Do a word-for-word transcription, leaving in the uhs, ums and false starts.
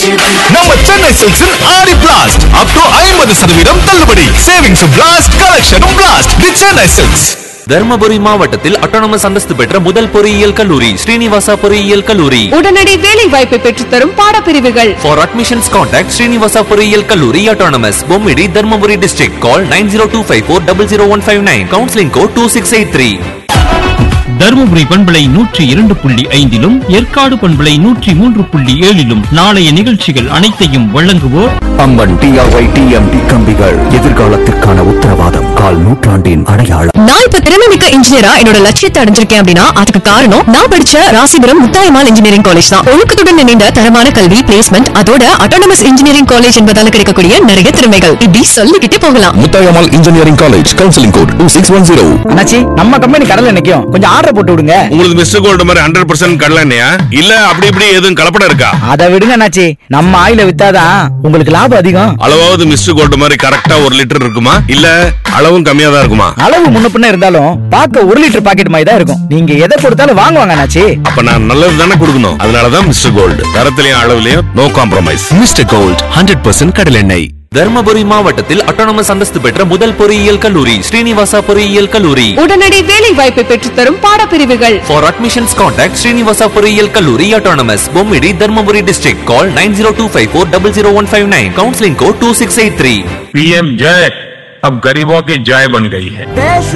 நம்ம சென்னை சில்க்ஸின் ஆடி blast up to ஐம்பது சதவீதம் தள்ளுபடி. Savings blast, கலெக்ஷனும் blast. தி சென்னை சில்க்ஸ். தர்மபுரி மாவட்டத்தில் அட்டானமஸ் அந்தஸ்து பெற்ற முதல் பொறியியல் கல்லூரி ஸ்ரீனிவாசா பொறியியல் கல்லூரி. உடனடி வேலை வாய்ப்பை பெற்றுத்தரும் பாடப்பிரிவுகள். For admissions contact ஸ்ரீனிவாசா பொறியியல் கல்லூரி autonomous, Bommidi, Dharmapuri district. Call nine zero two five four zero zero one five nine. Counseling code two six eight three. Dharmapuri பண்பலை நூற்றி இரண்டு புள்ளி ஐந்திலும் ஏற்காடு பண்பலை நூற்றி மூன்று புள்ளி ஏழிலும் நாளைய நிகழ்ச்சிகள் அனைத்தையும் வழங்குவோர் அம்மன் டிஆர்ஒய் டிஎம்டி கம்பிகள், எதிர்காலத்திற்கான உத்தரவாதம், கால் நூற்றாண்டின் அடையாளம். நான் இப்ப திறமைமிக்க இன்ஜினியரா என்னோட லட்சியத்தை அடைஞ்சிருக்கேன் அப்படின்னா அதுக்கு காரணம் நான் படிச்ச ராசிபுரம் முத்தாயம்மாள் இன்ஜினியரிங் காலேஜ் தான். ஒழுக்கத்துடன் இணைந்த தரமான கல்வி, பிளேஸ்மெண்ட், அதோட அட்டானமஸ் இன்ஜினியரிங் காலேஜ் என்பதால கிடைக்கக்கூடிய நிறைய திறமைகள் இப்படி சொல்லிக்கிட்டே போகலாம். Muthayammal engineering college, counselling code two six one zero. அண்ணாச்சி, நம்ம கம்பெனி கடல்ல நிக்கும், கொஞ்சம் ஆர்டர் போட்டு விடுங்க. உங்களுக்கு மிஸ்டர் கோல்ட் மாதிரி ஹண்ட்ரட் பர்சன்ட் கடலண்ணையா இல்ல அப்படி இப்படி எதுவும் கலப்படம் இருக்கா? அதை விடுங்க அண்ணாச்சி, நம்ம ஆயில வித்தாதான் உங்களுக்கு லாபம் அதிகம். அளவாவது மிஸ்டர் கோல்ட் மாதிரி கரெக்டா ஒரு லிட்டர் இருக்குமா இல்ல அளவும் கம்மியா தான் இருக்குமா? அளவு முன்ன பின்ன இருந்தாலும் பார்க்க ஒரு லிட்டர் பாக்கெட் மாதிரி தான் இருக்கும். நீங்க எதை கொடுத்தாலும் வாங்குவாங்க அண்ணாச்சி. அப்ப நான் நல்லது தானே கொடுக்கணும். அதனாலதான் mister gold, தரத்திலையும் அளவுலயும் no compromise. Mister gold hundred percent கடலெண்ணெய். தர்மபுரி மாவட்டத்தில் அட்டானமஸ் அந்தஸ்து பெற்ற முதல் பொறியியல் கல்லூரி ஸ்ரீனிவாசா பொறியியல் கல்லூரி. உடனடி வேலை வாய்ப்பை பெற்றுத்தரும் பாடப்பிரிவுகள். For admissions contact ஸ்ரீனிவாசா பொறியியல் கல்லூரி autonomous, Bommidi, Dharmapuri district. Call nine zero two five four zero zero one five nine. Counseling code two six eight three. PM जय अब गरीबों की जय बन गई है.